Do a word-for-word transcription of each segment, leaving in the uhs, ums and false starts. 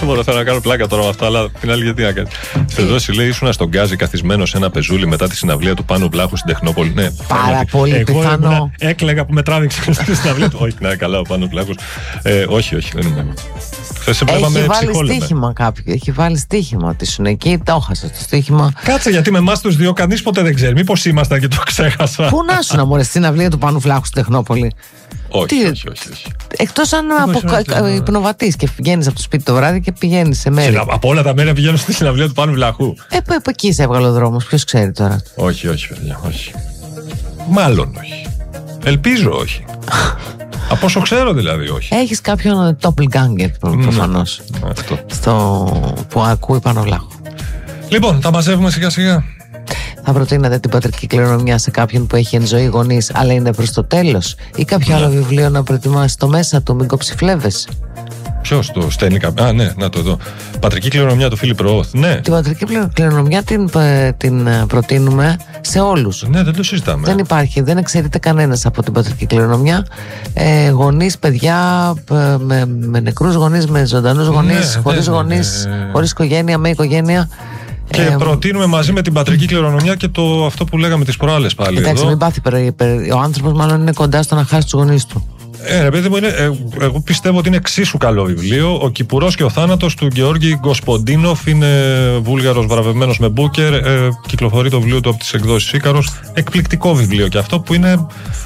Δεν μπορώ, θέλω να κάνω πλάκα τώρα με αυτά, αλλά την άλλη γιατί να κάνει. Θεοδόση λέει: ήσουν στον Γκάζι καθισμένο σε ένα πεζούλι μετά τη συναυλία του Πάνου Βλάχου στην Τεχνόπολη. Ναι, πάρα πολύ πιθανό. Έκλαιγα που με τράβηξε στη συναυλία του. Όχι, να καλά, ο Πάνου Βλάχου. Ε, όχι, όχι, δεν είμαι. Έχει βάλει στοίχημα κάποιο. Έχει βάλει στοίχημα ότι ήσουν εκεί, το έχασα το στοίχημα. Κάτσε, γιατί με εμάς τους δύο κανείς ποτέ δεν ξέρει. Μήπως ήμασταν και το ξέχασα. Πού να σου να μωρέ, στην αυλία του Πάνου Βλάχου στην Τεχνόπολη. Όχι, Τι... όχι, όχι, όχι. Εκτός αν απο... υπνοβατείς και βγαίνεις από το σπίτι το βράδυ και πηγαίνεις σε μέρη. Συνα... Από όλα τα μέρη πηγαίνω στη συναυλία του Πάνου Βλάχου. Ε, που εκεί σε έβγαλε ο δρόμος, ποιος ξέρει τώρα. Όχι, όχι, παιδιά, όχι. Μάλλον όχι. Ελπίζω όχι. Από όσο ξέρω δηλαδή όχι. Έχεις κάποιον doppelganger προφανώς. Mm, αυτό. Στο... που ακούει Πάνο Βλάχου. Λοιπόν, τα μαζεύουμε σιγά σιγά. Θα προτείνατε την πατρική κληρονομιά σε κάποιον που έχει εν ζωή γονείς, αλλά είναι προς το τέλος, ή κάποιο άλλο βιβλίο να προετοιμάσει το μέσα του, μην κοψιφλέβεσαι. Ποιος το στέλνει κάποιο? Α, ναι, να το δω. Πατρική κληρονομιά του Φίλιπ Ροόθ, ναι. Την πατρική κληρονομιά την, την προτείνουμε σε όλους. Ναι, δεν το συζητάμε. Δεν υπάρχει, δεν εξαιρείται κανένας από την πατρική κληρονομιά. Ε, γονείς, παιδιά, με, με νεκρούς γονείς, με ζωντανούς γονείς, ναι, χωρίς ναι, γονείς, ναι, ναι. χωρίς οικογένεια, με οικογένεια. Και ε, προτείνουμε μαζί με την πατρική κληρονομιά και το, αυτό που λέγαμε τις προάλλες πάλι. Εντάξει, εδώ. μην πάθει. Ο άνθρωπος μάλλον είναι κοντά στο να χάσει τους γονείς του. Ε, ρε παιδί μου, είναι, ε, εγώ πιστεύω ότι είναι εξίσου καλό βιβλίο. Ο Κυπουρός και ο Θάνατος του Γεώργη Γκοσποντίνοφ. Είναι Βούλγαρος βραβευμένος με Μπούκερ. Ε, κυκλοφορεί το βιβλίο του από τις εκδόσεις Ίκαρος. Εκπληκτικό βιβλίο και αυτό, που είναι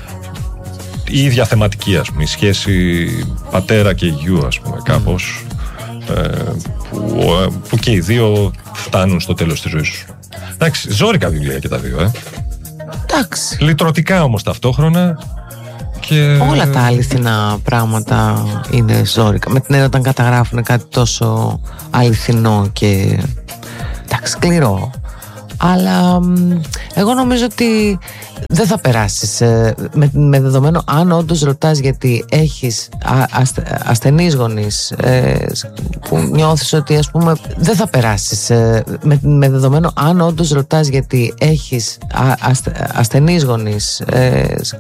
η ίδια θεματική, ας πούμε. Η σχέση πατέρα και γιου, ας πούμε, κάπως. Ε, που, που και οι δύο φτάνουν στο τέλος της ζωής σου. Εντάξει, ζόρικα βιβλία και τα δύο, ε. Εντάξει. Λυτρωτικά όμως ταυτόχρονα. Και... όλα τα αληθινά πράγματα είναι ζόρικα. Με την έννοια όταν καταγράφουν κάτι τόσο αληθινό και εντάξει, σκληρό. Αλλά εγώ νομίζω ότι δεν θα περάσεις ε, με, με δεδομένο, αν όντως ρωτάς γιατί έχεις α, ασθε, ασθενείς γονείς ε, που νιώθεις ότι, ας πούμε, δεν θα περάσεις ε, με, με δεδομένο, αν όντως ρωτάς γιατί έχεις α, ασθε, ασθενείς γονείς ε,